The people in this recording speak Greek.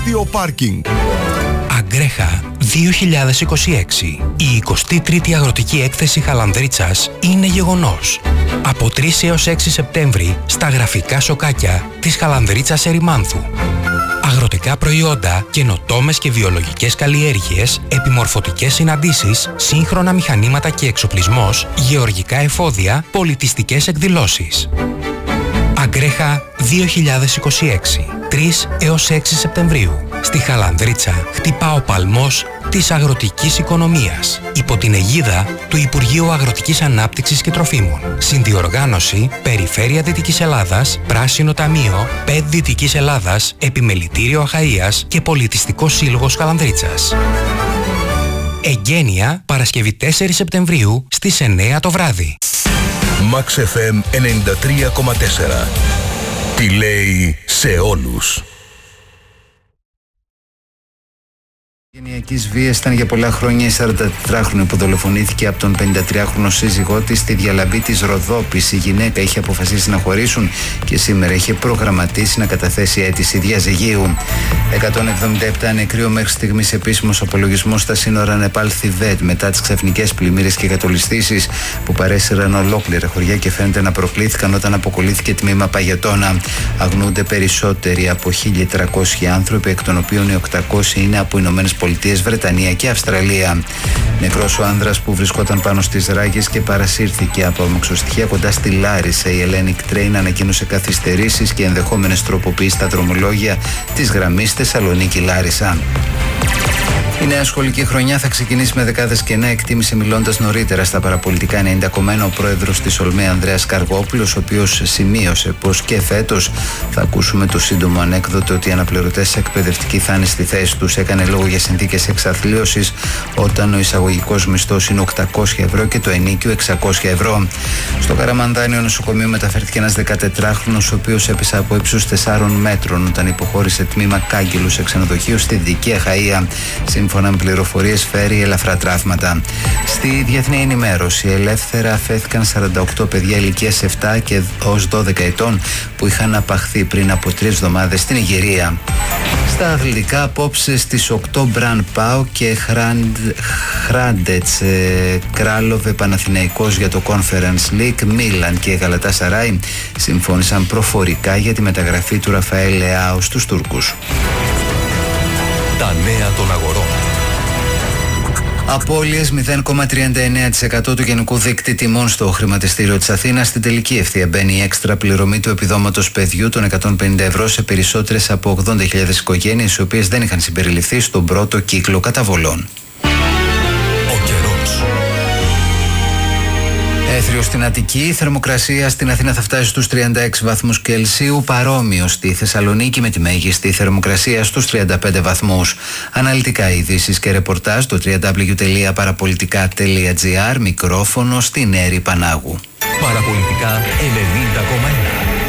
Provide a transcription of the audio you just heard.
Πάρκινγκ. Αγκρέχα 2026. Η 23η Αγροτική Έκθεση Χαλανδρίτσας είναι γεγονός. Από 3 έως 6 Σεπτέμβρη στα γραφικά σοκάκια της Χαλανδρίτσας Ερημάνθου. Αγροτικά προϊόντα, καινοτόμες και βιολογικές καλλιέργειες, επιμορφωτικές συναντήσεις, σύγχρονα μηχανήματα και εξοπλισμός, γεωργικά εφόδια, πολιτιστικές εκδηλώσεις. Αγκρέχα 2026. 3 έως 6 Σεπτεμβρίου. Στη Χαλανδρίτσα χτυπά ο παλμός της αγροτικής οικονομίας υπό την αιγίδα του Υπουργείου Αγροτικής Ανάπτυξης και Τροφίμων. Συνδιοργάνωση Περιφέρεια Δυτικής Ελλάδας, Πράσινο Ταμείο, ΠΕΔ Δυτικής Ελλάδας, Επιμελητήριο Αχαΐας και Πολιτιστικός Σύλλογος Χαλανδρίτσας. Εγγένεια Παρασκευή 4 Σεπτεμβρίου στις 9 το βράδυ. Max FM 93,4. Τι λέει σε όλους. Γενιακής βίας ήταν για πολλά χρόνια η 44χρονη που δολοφονήθηκε από τον 53χρονο σύζυγό της στη Διαλαμπή της Ροδόπης. Η γυναίκα είχε αποφασίσει να χωρίσουν και σήμερα είχε προγραμματίσει να καταθέσει αίτηση διαζυγίου. 177 νεκροί ο μέχρι στιγμής επίσημος απολογισμός στα σύνορα Νεπάλ-Θιβέτ μετά τις ξαφνικές πλημμύρες και κατολιστήσεις που παρέσυραν ολόκληρα χωριά και φαίνεται να προκλήθηκαν όταν αποκολλήθηκε τμήμα Παγετώνα. Αγνοούνται περισσότεροι από 1.300 άνθρωποι, εκ των οποίων οι 800 είναι από Ηνωμένες Πολιτείες, Βρετανία και Αυστραλία. Νεκρός ο άνδρας που βρισκόταν πάνω στις ράγες και παρασύρθηκε από αμαξοστοιχεία κοντά στη Λάρισα. Η Hellenic Train ανακοίνωσε καθυστερήσεις και ενδεχόμενες τροποποιήσεις στα δρομολόγια της γραμμής Θεσσαλονίκη-Λάρισα. Η νέα σχολική χρονιά θα ξεκινήσει με δεκάδες κενά, εκτίμησε μιλώντας νωρίτερα στα παραπολιτικά 90 ο πρόεδρος της ΟΛΜΕ Ανδρέας Καργόπουλος, ο οποίος σημείωσε πως και φέτος θα ακούσουμε το σύντομο ανέκδοτο ότι οι αναπληρωτές εκπαιδευτικοί θα είναι στη θέση τους. Έκανε λόγο για συνθήκες εξαθλίωσης όταν ο εισαγωγικός μισθός είναι 800 ευρώ και το ενίκιο 600 ευρώ. Στο Καραμανδάνιο νοσοκομείο μεταφέρθηκε ένας 14χρονος, ο οποίος έπεσε από ύψους 4 μέτρων όταν υποχώρησε τμήμα κάγκελου σε ξενοδοχείο στη Δυτική Αχαΐα. Σύμφωνα με πληροφορίες φέρει ελαφρά τραύματα. Στη διεθνή ενημέρωση, ελεύθερα αφέθηκαν 48 παιδιά ηλικίας 7 και ως 12 ετών που είχαν απαχθεί πριν από 3 εβδομάδες στην Ιγυρία. Στα αθλητικά, απόψε στις 8 Μπραν Πάο και Χράντετς Κράλοβε Παναθηναϊκός για το Conference League. Μίλαν και Γαλατάσαράι συμφώνησαν προφορικά για τη μεταγραφή του Ραφαέλ Λεάου στους Τούρκους. Τα νέα των αγορών. Απώλειες 0,39% του γενικού δείκτη τιμών στο χρηματιστήριο της Αθήνας. Στην τελική ευθεία μπαίνει η έξτρα πληρωμή του επιδόματος παιδιού των 150 ευρώ σε περισσότερες από 80.000 οικογένειες, οι οποίες δεν είχαν συμπεριληφθεί στον πρώτο κύκλο καταβολών. Έθριο στην Αττική, η θερμοκρασία στην Αθήνα θα φτάσει στους 36 βαθμούς Κελσίου, παρόμοιο στη Θεσσαλονίκη με τη μέγιστη θερμοκρασία στους 35 βαθμούς. Αναλυτικά ειδήσεις και ρεπορτάζ στο www.parapolitica.gr, μικρόφωνο στην Έρη Πανάγου. Παραπολιτικά 90,1.